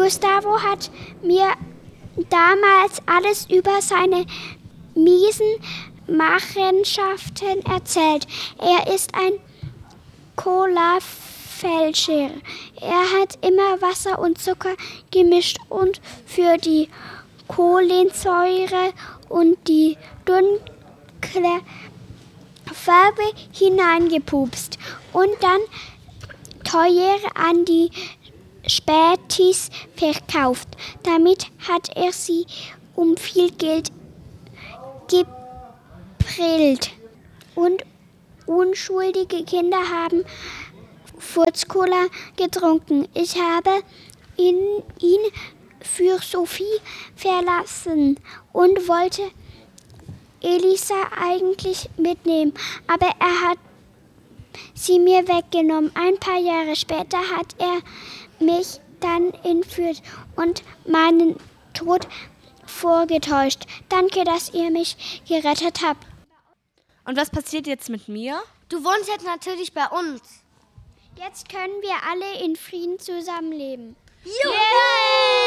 Gustavo hat mir damals alles über seine miesen Machenschaften erzählt. Er ist ein Cola-Fälscher. Er hat immer Wasser und Zucker gemischt und für die Kohlensäure und die dunkle Farbe hineingepupst und dann teuer an die Spätis verkauft. Damit hat er sie um viel Geld geprillt. Und unschuldige Kinder haben Furz-Cola getrunken. Ich habe ihn für Sophie verlassen und wollte Elisa eigentlich mitnehmen, aber er hat sie mir weggenommen. Ein paar Jahre später hat er mich dann entführt und meinen Tod vorgetäuscht. Danke, dass ihr mich gerettet habt. Und was passiert jetzt mit mir? Du wohnst jetzt natürlich bei uns. Jetzt können wir alle in Frieden zusammenleben. Juhu!